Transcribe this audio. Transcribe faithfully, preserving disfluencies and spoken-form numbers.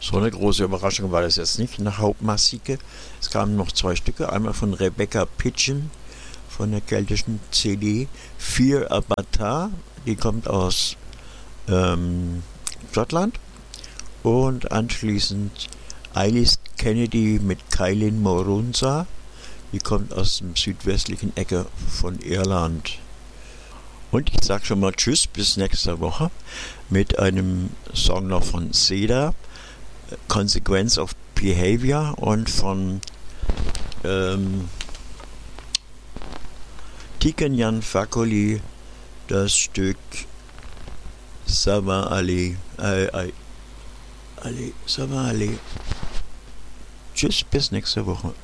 So eine große Überraschung war das jetzt nicht nach Hauptmasike. Es kamen noch zwei Stücke, einmal von Rebecca Pigeon von der keltischen C D Fear Abata, die kommt aus ähm, Schottland, und anschließend Eilis Kennedy mit Kailin Morunza, die kommt aus dem südwestlichen Ecke von Irland. Und ich sage schon mal Tschüss, bis nächste Woche mit einem Song noch von Seda, Consequence of Behavior, und von ähm, Tikenjan Fakoli das Stück Sava Ali. Äh, äh, Ali, Sava Ali. Tschüss, bis nächste Woche.